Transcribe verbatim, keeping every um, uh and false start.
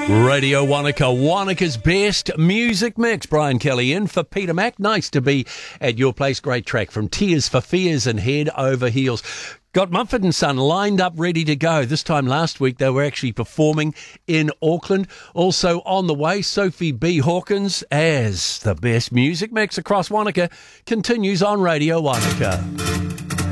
Radio Wanaka, Wanaka's best music mix. Brian Kelly in for Peter Mac. Nice to be at your place. Great track from Tears for Fears and Head Over Heels. Got Mumford and Son lined up, ready to go. This time last week, they were actually performing in Auckland. Also on the way, Sophie B. Hawkins as the best music mix across Wanaka continues on Radio Wanaka.